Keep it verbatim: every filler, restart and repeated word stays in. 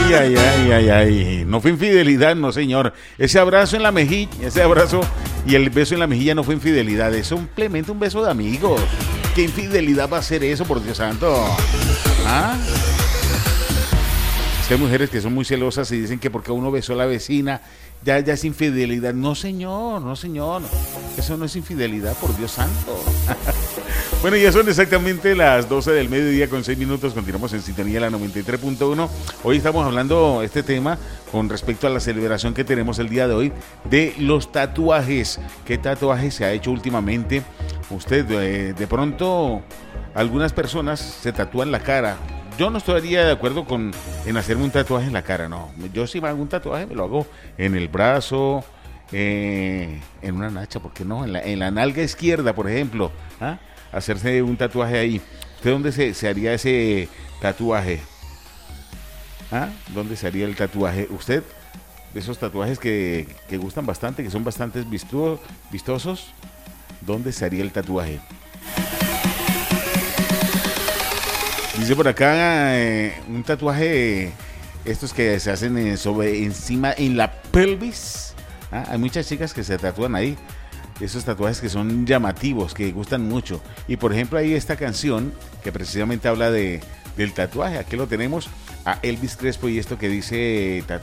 Ay, ay, ay, ay, ay. No fue infidelidad, no, señor. Ese abrazo en la mejilla, ese abrazo y el beso en la mejilla no fue infidelidad. Es simplemente un beso de amigos. ¿Qué infidelidad va a ser eso, por Dios santo? ¿Ah? Es que hay mujeres que son muy celosas y dicen que porque uno besó a la vecina, ya, ya es infidelidad. No, señor, no, señor. Eso no es infidelidad, por Dios santo. Bueno, ya son exactamente las doce del mediodía con seis minutos. Continuamos en sintonía de la noventa y tres punto uno. Hoy estamos hablando este tema con respecto a la celebración que tenemos el día de hoy de los tatuajes. ¿Qué tatuajes se ha hecho últimamente? Usted, eh, de pronto, algunas personas se tatúan la cara. Yo no estaría de acuerdo con en hacerme un tatuaje en la cara, no. Yo si me hago un tatuaje me lo hago en el brazo, eh, en una nacha, ¿por qué no? En la, en la nalga izquierda, por ejemplo, ¿ah? Hacerse un tatuaje ahí. ¿Usted dónde se, se haría ese tatuaje? ¿Ah? ¿Dónde se haría el tatuaje? ¿Usted? De esos tatuajes que, que gustan bastante, que son bastante vistuo, vistosos. ¿Dónde se haría el tatuaje? Dice por acá eh, un tatuaje, estos que se hacen eh, sobre encima en la pelvis. ¿Ah? Hay muchas chicas que se tatúan ahí. Esos tatuajes que son llamativos, que gustan mucho. Y por ejemplo hay esta canción que precisamente habla de, del tatuaje. Aquí lo tenemos a Elvis Crespo y esto que dice tatuaje.